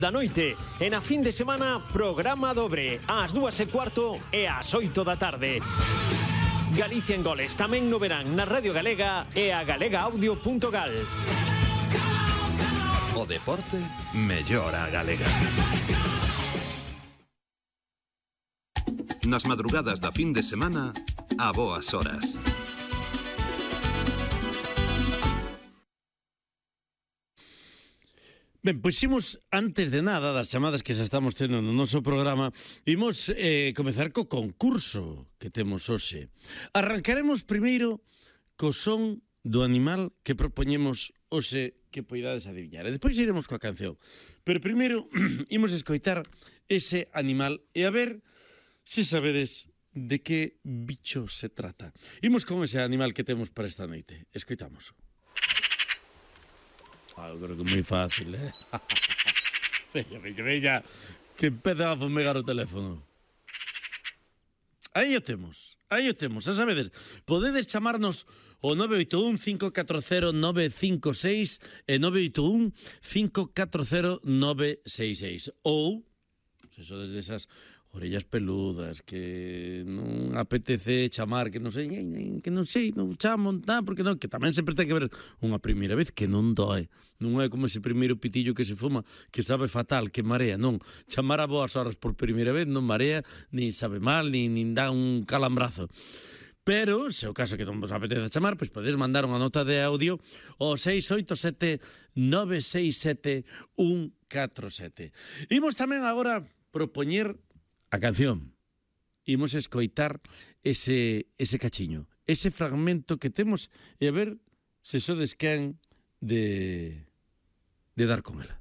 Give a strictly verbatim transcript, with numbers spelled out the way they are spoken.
da noite e na fin de semana programa dobre ás dúas e cuarto e ás oito da tarde. Galicia en Goles tamén no verán na Radio Galega e a galega audio punto gal. O deporte mellora a galega. Nas madrugadas da fin de semana, a boas horas. Ben, pois imos, antes de nada, das chamadas que xa estamos tendo no noso programa, imos eh, comezar co concurso que temos hoxe. Arrancaremos primeiro co son do animal que propoñemos hoxe que poidades adiviñar. E despois iremos coa canción. Pero primeiro imos escoitar ese animal e a ver se sabedes de que bicho se trata. Imos con ese animal que temos para esta noite. Escoitamos. Ah, eu creo que é moi fácil, eh? Veña, veña, veña, que empeza a fumegar o teléfono. Aí o temos, aí o temos, xa sabedes. Podedes chamarnos o nove oito un, cinco catro cero, nove cinco seis e nove oito un, cinco catro cero, nove seis seis. Ou, se sodes desas orellas peludas, que non apetece chamar, que non sei, que non sei, non chamo, nada, porque non, que tamén sempre ten que ver unha primeira vez que non doe. Non é como ese primeiro pitillo que se fuma, que sabe fatal, que marea, non. Chamar a boas horas por primeira vez non marea, ni sabe mal, ni, ni dá un calambrazo. Pero, se o caso que non vos apetece chamar, pois podedes mandar unha nota de audio ao seis oito sete, nove seis sete, un catro sete. Imos tamén agora propoñer a canción. Imos escoitar ese, ese cachiño, ese fragmento que temos e a ver se sodes quen de, de dar con ela.